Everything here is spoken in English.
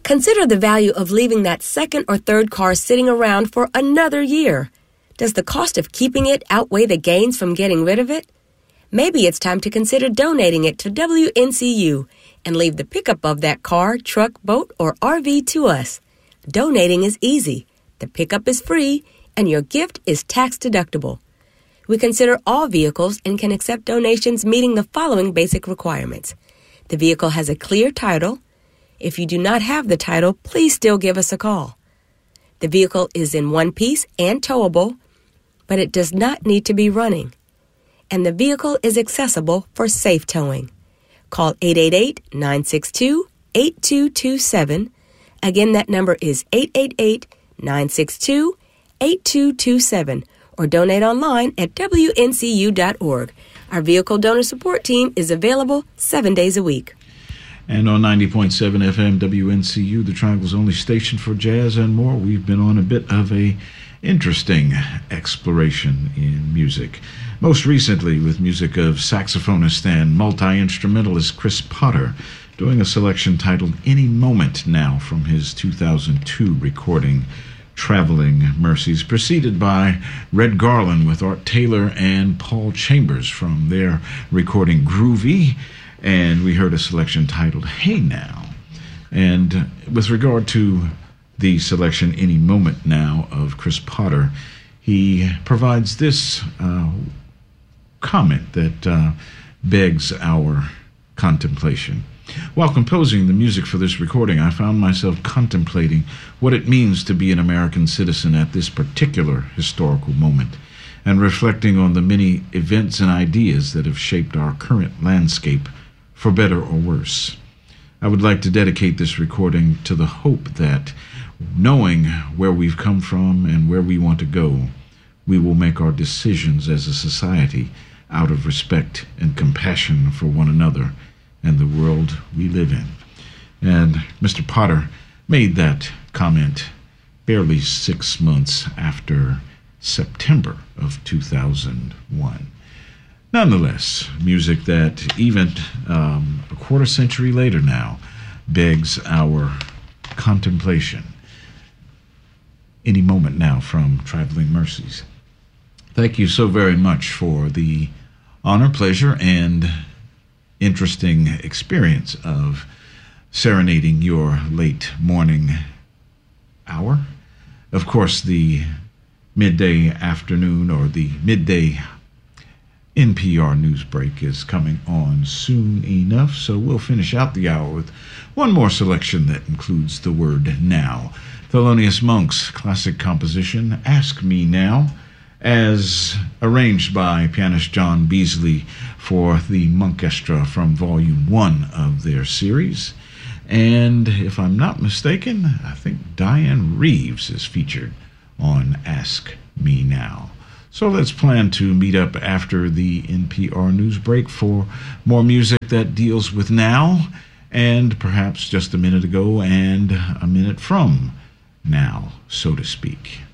Consider the value of leaving that second or third car sitting around for another year. Does the cost of keeping it outweigh the gains from getting rid of it? Maybe it's time to consider donating it to WNCU and leave the pickup of that car, truck, boat, or RV to us. Donating is easy, the pickup is free, and your gift is tax deductible. We consider all vehicles and can accept donations meeting the following basic requirements. The vehicle has a clear title. If you do not have the title, please still give us a call. The vehicle is in one piece and towable, but it does not need to be running. And the vehicle is accessible for safe towing. Call 888-962-8227. Again, that number is 888-962-8227. Or donate online at WNCU.org. Our vehicle donor support team is available 7 days a week. And on 90.7 FM WNCU, the Triangle's only station for jazz and more, we've been on a bit of a interesting exploration in music. Most recently with music of saxophonist and multi-instrumentalist Chris Potter, doing a selection titled Any Moment Now from his 2002 recording Traveling Mercies, preceded by Red Garland with Art Taylor and Paul Chambers from their recording Groovy, and we heard a selection titled Hey Now. And with regard to the selection Any Moment Now of Chris Potter, he provides this comment that begs our contemplation. While composing the music for this recording, I found myself contemplating what it means to be an American citizen at this particular historical moment, and reflecting on the many events and ideas that have shaped our current landscape, for better or worse. I would like to dedicate this recording to the hope that, knowing where we've come from and where we want to go, we will make our decisions as a society out of respect and compassion for one another and the world we live in. And Mr. Potter made that comment barely 6 months after September of 2001. Nonetheless, music that even a quarter century later now begs our contemplation. Any Moment Now from Traveling Mercies. Thank you so very much for the honor, pleasure, and interesting experience of serenading your late morning hour. Of course, the midday afternoon or the midday NPR news break is coming on soon enough, so we'll finish out the hour with one more selection that includes the word now. Thelonious Monk's classic composition, Ask Me Now, as arranged by pianist John Beasley for the Monkestra from Volume 1 of their series. And if I'm not mistaken, I think Diane Reeves is featured on Ask Me Now. So let's plan to meet up after the NPR news break for more music that deals with now, and perhaps just a minute ago and a minute from now, so to speak.